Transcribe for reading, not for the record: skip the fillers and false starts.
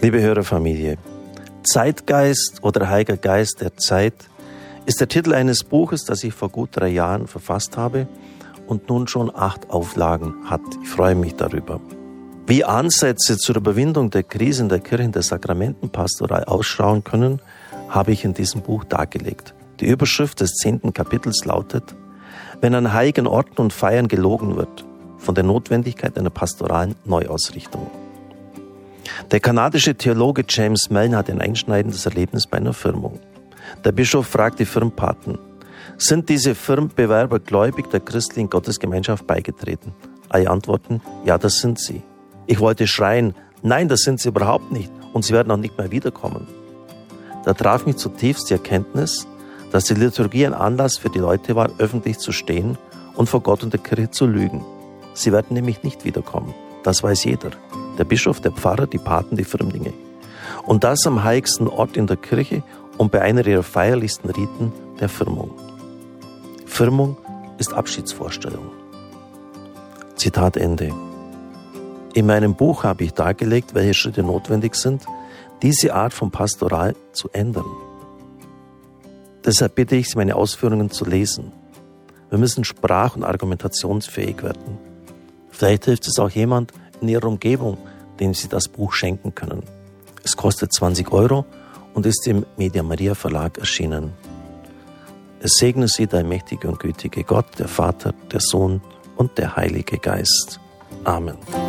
Liebe Hörerfamilie, Zeitgeist oder Heiliger Geist der Zeit ist der Titel eines Buches, das ich vor gut 3 Jahren verfasst habe und nun schon 8 Auflagen hat. Ich freue mich darüber. Wie Ansätze zur Überwindung der Krisen der Kirchen der Sakramentenpastoral ausschauen können, habe ich in diesem Buch dargelegt. Die Überschrift des 10. Kapitels lautet: Wenn an heiligen Orten und Feiern gelogen wird, von der Notwendigkeit einer pastoralen Neuausrichtung. Der kanadische Theologe James Mellon hat ein einschneidendes Erlebnis bei einer Firmung. Der Bischof fragt die Firmenpaten: Sind diese Firmenbewerber gläubig der christlichen Gottesgemeinschaft beigetreten? Alle antworten: Ja, das sind sie. Ich wollte schreien: Nein, das sind sie überhaupt nicht und sie werden auch nicht mehr wiederkommen. Da traf mich zutiefst die Erkenntnis, dass die Liturgie ein Anlass für die Leute war, öffentlich zu stehen und vor Gott und der Kirche zu lügen. Sie werden nämlich nicht wiederkommen. Das weiß jeder. Der Bischof, der Pfarrer, die Paten, die Firmlinge. Und das am heiligsten Ort in der Kirche und bei einer ihrer feierlichsten Riten, der Firmung. Firmung ist Abschiedsvorstellung. Zitat Ende. In meinem Buch habe ich dargelegt, welche Schritte notwendig sind, diese Art von Pastoral zu ändern. Deshalb bitte ich Sie, meine Ausführungen zu lesen. Wir müssen sprach- und argumentationsfähig werden. Vielleicht hilft es auch jemand in Ihrer Umgebung, dem Sie das Buch schenken können. Es kostet 20 € und ist im Media Maria Verlag erschienen. Es segne Sie der mächtige und gütige Gott, der Vater, der Sohn und der Heilige Geist. Amen.